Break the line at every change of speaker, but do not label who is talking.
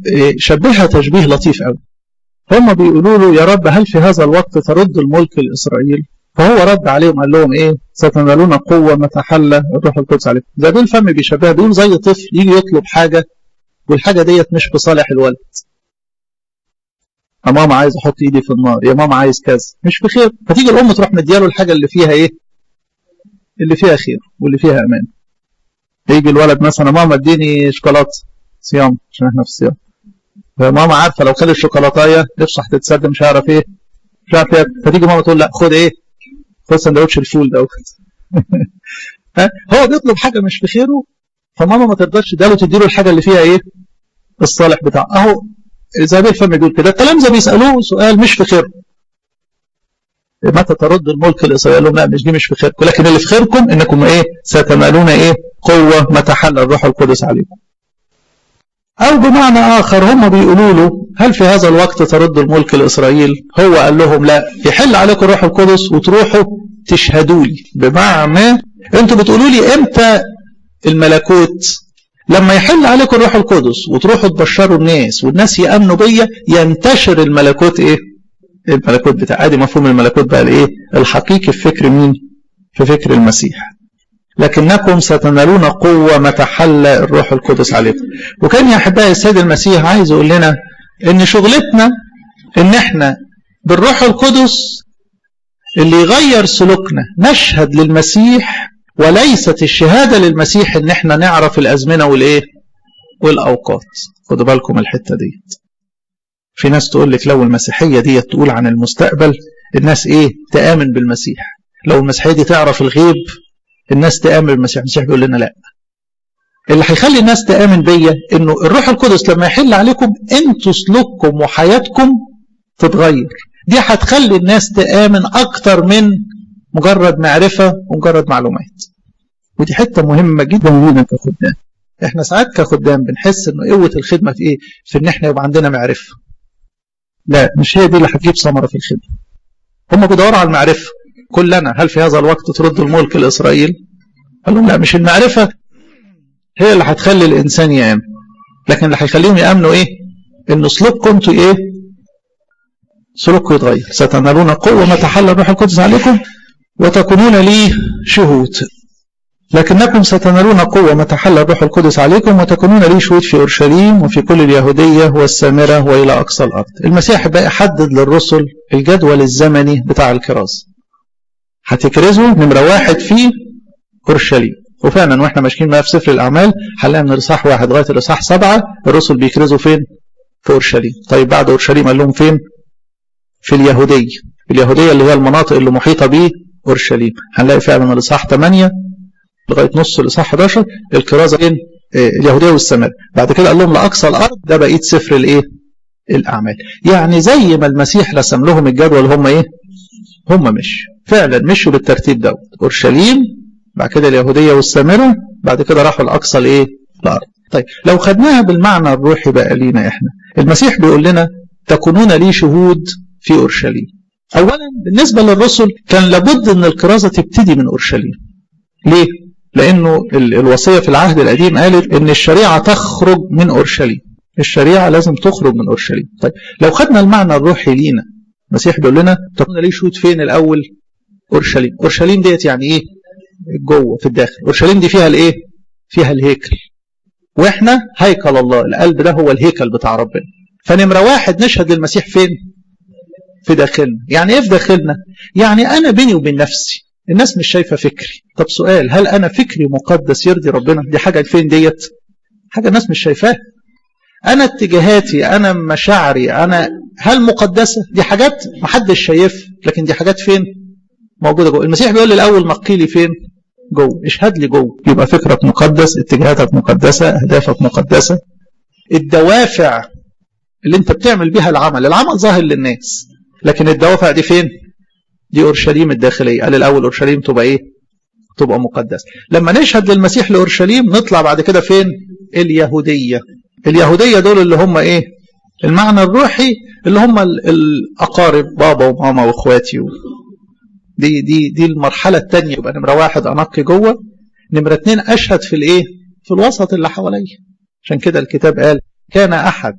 شبهها تشبيه لطيف قوي. هم بيقولوا له يا رب هل في هذا الوقت ترد الملك لإسرائيل؟ فهو رد عليهم قال لهم ايه؟ ستنالون قوة متى حل الروح القدس عليكم. ده بالفم بيشبهها، بيقول زي طفل يجي يطلب حاجة والحاجة ديت مش في صالح الولد. يا ماما عايز احط ايدي في النار، يا ماما عايز كذا، مش في خير. فتيجي الام تروح مدياله الحاجة اللي فيها ايه؟ اللي فيها خير واللي فيها امان. يجي الولد مثلا ماما اديني شوكولاته صيام عشان احنا في الصيام. فماما عارفه لو كل الشوكولاتايه نفسه هتتسد مش هيعرف ايه، مش عارف ايه. فتيجي ماما تقول لا خد ايه؟ خد سندوتش الفول دوت. هو بيطلب حاجه مش في خيره، فماما ما تقدرش تديله الحاجه اللي فيها ايه؟ الصالح بتاعه. اهو زي بالفم بيقول كده. التلامذه بيسالوه سؤال مش في خيره. متى ترد الملك لإسرائيل؟ لا مش دي مش في خيركم، لكن اللي في خيركم انكم ايه؟ ستنالون ايه؟ قوة متى حل الروح القدس عليكم. او بمعنى اخر هم بيقولوا له هل في هذا الوقت ترد الملك لإسرائيل؟ هو قال لهم لا، يحل عليكم الروح القدس وتروحوا تشهدوا لي. بمعنى انتوا بتقولوا لي امتى الملكوت؟ لما يحل عليكم الروح القدس وتروحوا تبشروا الناس والناس يأمنوا بيا، ينتشر الملكوت ايه؟ الملكوت بتاع ادي مفهوم الملكوت بقى الايه؟ الحقيقي في فكر مين؟ في فكر المسيح. لكنكم ستنالون قوة متى حل الروح القدس عليكم. وكان يا احبائي السيد المسيح عايز يقول لنا ان شغلتنا ان احنا بالروح القدس اللي يغير سلوكنا نشهد للمسيح، وليست الشهادة للمسيح ان احنا نعرف الازمنة والايه؟ والاوقات. خدوا بالكم الحتة دي. في ناس تقول لك لو المسيحية دي تقول عن المستقبل الناس ايه؟ تآمن بالمسيح. لو المسيحية دي تعرف الغيب الناس تآمن بالمسيح. المسيح بيقول لنا لا، اللي هيخلي الناس تآمن بيا انه الروح القدس لما يحل عليكم انتوا سلوككم وحياتكم تتغير. دي هتخلي الناس تآمن اكتر من مجرد معرفة ومجرد معلومات. ودي حتة مهمة جدا لينا كخدام. احنا ساعات كخدام بنحس انه قوة الخدمة في ايه؟ في ان احنا يبقى عندنا معرفة. لا، مش هي دي اللي هتجيب ثمرة في الخدمة. هم بيدوروا على المعرفة. كلنا هل في هذا الوقت ترد الملك لإسرائيل؟ قال لهم لا، مش المعرفة هي اللي هتخلي الإنسان يآمن، لكن اللي هيخليهم يآمنوا إيه؟ إن سلوككم انتوا إيه؟ سلوككم يتغير. ستنالون قوة متى حل الروح القدس عليكم وتكونون لي شهود. لكنكم ستنالون قوة متى حل الروح القدس عليكم وتكونون لي شهود في أورشليم وفي كل اليهودية والسامرة وإلى أقصى الأرض. المسيح بقى حدد للرسل الجدول الزمني بتاع الكرازة. هتكرزوا نمرة 1 في أورشليم. وفعلا واحنا ماشيين معاه في سفر الأعمال هنلاقي من الإصحاح 1 لغاية الإصحاح 7 الرسل بيكرزوا فين؟ في أورشليم. طيب بعد أورشليم قال لهم فين؟ في اليهودية. اليهودية اللي هي المناطق اللي محيطة به أورشليم. هنلاقي فعلا من الإصحاح 8 لغاية نص الإصحاح 11 الكرازة فين؟ اليهودية والسامرة. بعد كده قال لهم لأقصى الأرض. ده بقية سفر الإيه؟ الأعمال. يعني زي ما المسيح رسم لهم الجدول هم إيه؟ هم فعلا مشوا بالترتيب دوت. أورشليم، بعد كده اليهودية والسامرة، بعد كده راحوا الأقصى الإيه؟ الأرض. طيب لو خدناها بالمعنى الروحي بقى لينا إحنا، المسيح بيقول لنا تكونون لي شهود في أورشليم. أولا بالنسبة للرسل كان لابد أن الكرازة تبتدي من أورشليم. ليه؟ لأنه الوصية في العهد القديم قالت أن الشريعة تخرج من أورشليم. الشريعة لازم تخرج من أورشليم. طيب لو خدنا المعنى الروحي لينا، المسيح بيقول لنا تكون لي شهود فين الأول؟ أورشليم. أورشليم ديت يعني إيه؟ جوه في الداخل. أورشليم دي فيها الإيه؟ فيها الهيكل. وإحنا هيكل الله. القلب ده هو الهيكل بتاع ربنا. فنمرة 1 نشهد للمسيح فين؟ في داخلنا. يعني إيه في داخلنا؟ يعني أنا بيني وبين نفسي. الناس مش شايفة فكري. طب سؤال، هل أنا فكري مقدس يرضي ربنا؟ دي حاجة فين ديت؟ حاجة الناس مش شايفاها. أنا اتجاهاتي، أنا مشاعري، أنا هل مقدسة؟ دي حاجات محدش شايفها، لكن دي حاجات فين؟ موجودة جوه. المسيح بيقول لي الأول نقي لي فين؟ جوه. اشهد لي جوه. يبقى فكرك مقدس، اتجاهاتك مقدسة، أهدافك مقدسة. الدوافع اللي أنت بتعمل بيها العمل ظاهر للناس، لكن الدوافع دي فين؟ دي أورشليم الداخلية. قال الأول أورشليم تبقى إيه؟ تبقى مقدسة. لما نشهد للمسيح لأورشليم نطلع بعد كده فين؟ اليهودية. اليهودية دول اللي هم إيه؟ المعنى الروحي اللي هم الأقارب، بابا وماما وإخواتي. دي المرحلة الثانية. يبقى نمرة 1 أنقي جوه، نمرة 2 أشهد في الإيه؟ في الوسط اللي حواليا. عشان كده الكتاب قال كان أحد